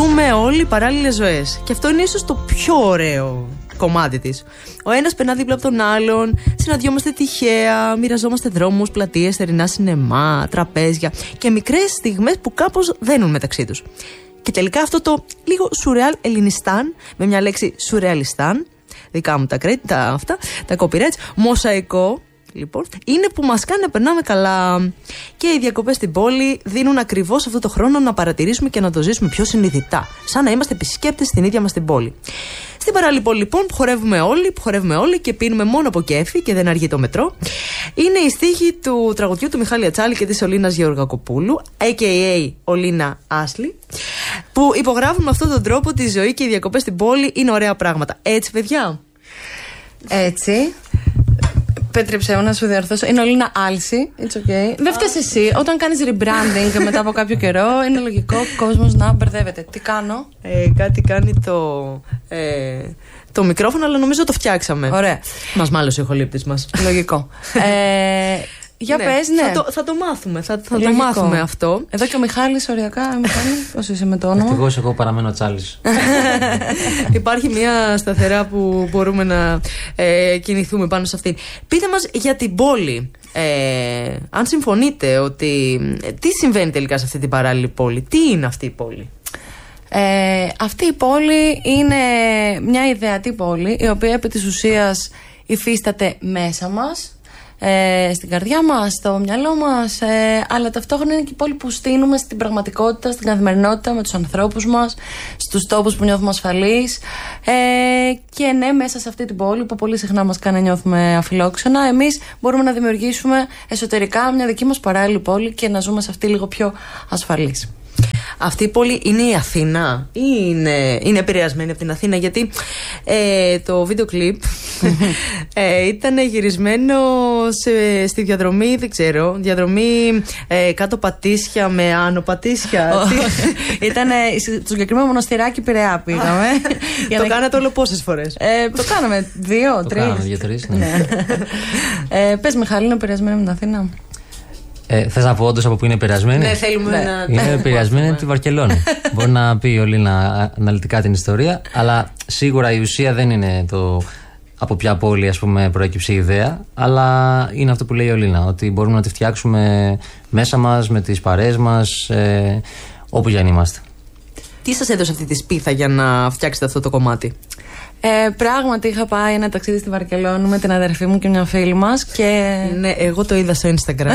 Ζούμε όλοι παράλληλες ζωές. Και αυτό είναι ίσως το πιο ωραίο κομμάτι της. Ο ένας περνά δίπλα από τον άλλον, συναντιόμαστε τυχαία, μοιραζόμαστε δρόμους, πλατείες, θερινά σινεμά, τραπέζια και μικρές στιγμές που κάπως δένουν μεταξύ τους. Και τελικά αυτό το λίγο σουρεάλ ελληνιστάν, με μια λέξη σουρεαλιστάν, δικά μου τα credit, τα copyrights, μοσαϊκό, λοιπόν, είναι που μας κάνει να περνάμε καλά. Και οι διακοπές στην πόλη δίνουν ακριβώς αυτό το χρόνο να παρατηρήσουμε και να το ζήσουμε πιο συνειδητά, σαν να είμαστε επισκέπτες στην ίδια μας την πόλη. Στην παράλληλη πόλη, λοιπόν, που χορεύουμε όλοι και πίνουμε μόνο από κέφι και δεν αργεί το μετρό, είναι η στίχη του τραγουδιού του Μιχάλη Ατσάλη και της Ολίνας Γεωργακοπούλου, a.k.a. Ολίνα Άσλη, που υπογράφουν με αυτόν τον τρόπο τη ζωή και οι διακοπές στην πόλη είναι ωραία πράγματα. Έτσι, παιδιά. Έτσι. Πέτρεψε μου να σου διορθώσω. Είναι Ολίνα Άλση. It's okay. Δεν φταίς εσύ. Όταν κάνεις rebranding μετά από κάποιο καιρό, είναι λογικό ο κόσμος να μπερδεύεται. Τι κάνω? Κάτι κάνει το μικρόφωνο, αλλά νομίζω το φτιάξαμε. Ωραία. Μας μάλωσε ο ηχολήπτης μας. Λογικό. Για πες, ναι. Θα το μάθουμε. Θα το μάθουμε αυτό. Εδώ και ο Μιχάλης, οριακά. Μιχάλη, πώς είσαι με το όνομα? Ευτυχώς εγώ παραμένω Τσάλης. Υπάρχει μια σταθερά που μπορούμε να κινηθούμε πάνω σε αυτήν. Πείτε μας για την πόλη. Αν συμφωνείτε ότι τι συμβαίνει τελικά σε αυτή την παράλληλη πόλη. Τι είναι αυτή η πόλη? Αυτή η πόλη είναι μια ιδεατή πόλη, η οποία επί της ουσίας υφίσταται μέσα μας, στην καρδιά μας, στο μυαλό μας, αλλά ταυτόχρονα είναι και η πόλη που στείνουμε στην πραγματικότητα, στην καθημερινότητα, με τους ανθρώπους μας, στους τόπους που νιώθουμε ασφαλείς, και ναι, μέσα σε αυτή την πόλη που πολύ συχνά μας κάνει να νιώθουμε αφιλόξενα, εμείς μπορούμε να δημιουργήσουμε εσωτερικά μια δική μας παράλληλη πόλη και να ζούμε σε αυτή λίγο πιο ασφαλείς. Αυτή η πόλη είναι η Αθήνα ή είναι επηρεασμένη από την Αθήνα? Γιατί το βίντεο κλιπ ήταν γυρισμένο στη διαδρομή, δεν ξέρω, διαδρομή κάτω Πατήσια με άνω Πατήσια. Ήταν στο συγκεκριμένο μοναστηράκι Πειραιά πήγαμε. Το κάνατε όλο πόσες φορές? Το κάναμε 2-3. Πες, Μιχάλη, είναι επηρεασμένη με την Αθήνα? Θες να πω όντως από πού είναι επηρεασμένη? Ναι, θέλουμε να. Είναι επηρεασμένη από τη Βαρκελόνη. Μπορεί να πει η Ολίνα αναλυτικά την ιστορία, αλλά σίγουρα η ουσία δεν είναι το από ποια πόλη, ας πούμε, προέκυψε η ιδέα, αλλά είναι αυτό που λέει η Ολίνα, ότι μπορούμε να τη φτιάξουμε μέσα μας, με τις παρέες μας, όπου για να είμαστε. Τι σας έδωσε αυτή τη σπίθα για να φτιάξετε αυτό το κομμάτι? Πράγματι είχα πάει ένα ταξίδι στη Βαρκελόνη με την αδερφή μου και μια φίλη μας και... Ναι, εγώ το είδα στο Instagram.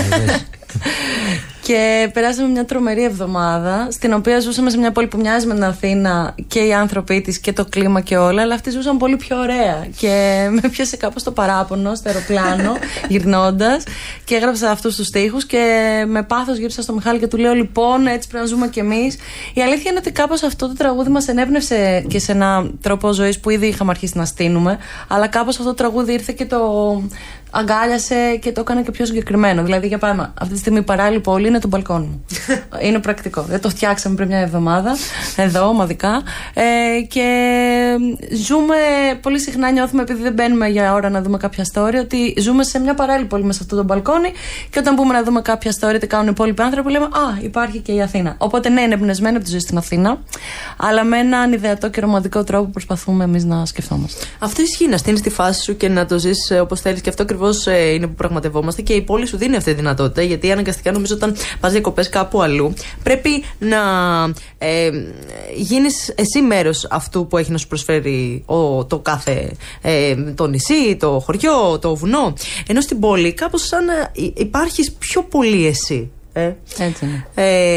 Και περάσαμε μια τρομερή εβδομάδα, στην οποία ζούσαμε σε μια πόλη που μοιάζει με την Αθήνα και οι άνθρωποι της και το κλίμα και όλα, αλλά αυτοί ζούσαν πολύ πιο ωραία. Και με πιάσε κάπως το παράπονο στο αεροπλάνο, γυρνώντας, και έγραψα αυτούς τους στίχους και με πάθος γύρισα στο Μιχάλη και του λέω: λοιπόν, έτσι πρέπει να ζούμε κι εμείς. Η αλήθεια είναι ότι κάπως αυτό το τραγούδι μας ενέπνευσε και σε έναν τρόπο ζωής που ήδη είχαμε αρχίσει να στείνουμε, αλλά κάπως αυτό το τραγούδι ήρθε και το αγκάλιασε και το έκανε και πιο συγκεκριμένο. Δηλαδή, για πάμε, αυτή τη στιγμή η παράλληλη πόλη είναι το μπαλκόνι μου. Είναι πρακτικό. Δεν το φτιάξαμε πριν μια εβδομάδα, εδώ, ομαδικά. Και ζούμε, πολύ συχνά νιώθουμε, επειδή δεν μπαίνουμε για ώρα να δούμε κάποια story, ότι ζούμε σε μια παράλληλη πόλη μέσα σε αυτό το μπαλκόνι. Και όταν μπούμε να δούμε κάποια story, τι κάνουν οι υπόλοιποι άνθρωποι, λέμε: α, υπάρχει και η Αθήνα. Οπότε, ναι, είναι εμπνευσμένη από τη ζωή στην Αθήνα, αλλά με έναν ιδεατό και ρομαντικό τρόπο που προσπαθούμε εμείς να σκεφτόμαστε. Αυτό ισχύει, να στείνεις τη φάση σου και να το ζεις όπως θέλεις, και αυτό ακριβώς είναι που πραγματευόμαστε, και η πόλη σου δίνει αυτή τη δυνατότητα, γιατί αναγκαστικά νομίζω όταν πας διακοπές κάπου αλλού πρέπει να γίνεις εσύ μέρος αυτού που έχει να σου προσφέρει το κάθε το νησί, το χωριό, το βουνό, ενώ στην πόλη κάπως σαν να υπάρχεις πιο πολύ εσύ. Έτσι είναι.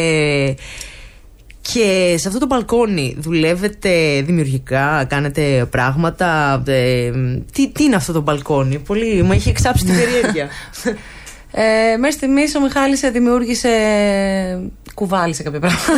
Και σε αυτό το μπαλκόνι δουλεύετε δημιουργικά, κάνετε πράγματα? Τι είναι αυτό το μπαλκόνι? Πολύ μου έχει εξάψει την περιέργεια. Μέχρι στιγμής ο Μιχάλης δημιούργησε, κουβάλισε κάποια πράγματα.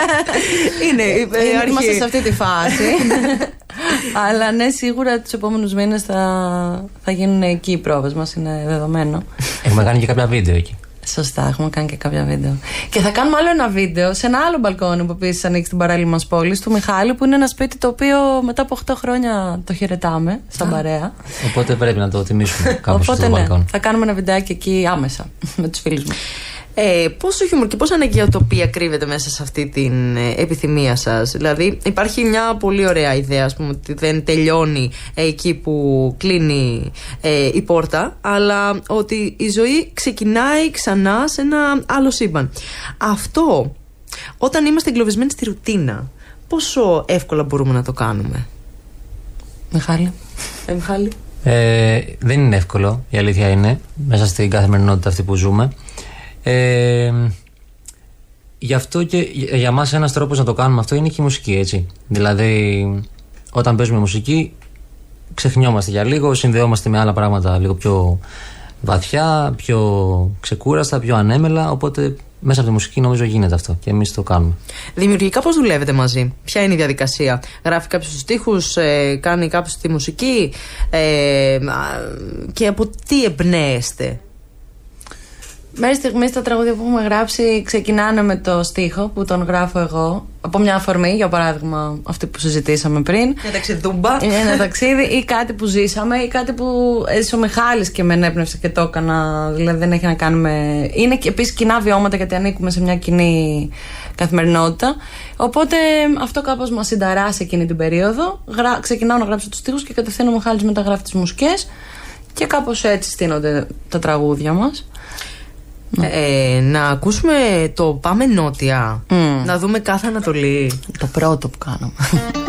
Είμαστε σε αυτή τη φάση. Αλλά ναι, σίγουρα τους επόμενους μήνες θα γίνουν εκεί οι πρόβες μας, είναι δεδομένο. Έχουμε κάνει και κάποια βίντεο εκεί. Σωστά, έχουμε κάνει και κάποια βίντεο. Και θα κάνουμε άλλο ένα βίντεο σε ένα άλλο μπαλκόνι που επίσης ανοίξει στην παράλληλη μας πόλη, του Μιχάλη, που είναι ένα σπίτι το οποίο μετά από 8 χρόνια το χαιρετάμε σαν παρέα. Οπότε πρέπει να το τιμήσουμε κάπως στο μπαλκόνι. Θα κάνουμε ένα βιντεάκι εκεί άμεσα με τους φίλους μας. Πόσο χιούμορ και πόσα αναγκαιοτοπία κρύβεται μέσα σε αυτή την επιθυμία σας? Δηλαδή υπάρχει μια πολύ ωραία ιδέα, ας πούμε, ότι δεν τελειώνει εκεί που κλείνει η πόρτα, αλλά ότι η ζωή ξεκινάει ξανά σε ένα άλλο σύμπαν. Αυτό, όταν είμαστε εγκλωβισμένοι στη ρουτίνα, πόσο εύκολα μπορούμε να το κάνουμε? Μιχάλη. Μιχάλη. Δεν είναι εύκολο, η αλήθεια είναι, μέσα στην καθημερινότητα αυτή που ζούμε. Γι' αυτό και για μας ένας τρόπος να το κάνουμε αυτό είναι και η μουσική, έτσι. Δηλαδή, όταν παίζουμε μουσική, ξεχνιόμαστε για λίγο, συνδεόμαστε με άλλα πράγματα λίγο πιο βαθιά, πιο ξεκούραστα, πιο ανέμελα. Οπότε μέσα από τη μουσική νομίζω γίνεται αυτό και εμείς το κάνουμε. Δημιουργικά πώς δουλεύετε μαζί? Ποια είναι η διαδικασία? Γράφει κάποιος τους στίχους, κάνει κάποιος τη μουσική, και από τι εμπνέεστε? Μέχρι στιγμής τα τραγούδια που έχουμε γράψει ξεκινάνε με το στίχο που τον γράφω εγώ. Από μια αφορμή, για παράδειγμα αυτή που συζητήσαμε πριν. Μια ταξιδούμπα. Ένα ταξίδι ή κάτι που ζήσαμε ή κάτι που έζησε ο Μιχάλης και με ενέπνευσε και το έκανα. Δηλαδή δεν έχει να κάνει με... Είναι και επίσης κοινά βιώματα, γιατί ανήκουμε σε μια κοινή καθημερινότητα. Οπότε αυτό κάπως μας συνταράσει εκείνη την περίοδο. Ξεκινάω να γράψω τους στίχους και κατευθείαν ο Μιχάλης μετά γράφει τις μουσικές. Και κάπως έτσι στείνονται τα τραγούδια μας. Να ακούσουμε το Πάμε Νότια. Να δούμε κάθε Ανατολή. Το πρώτο που κάναμε.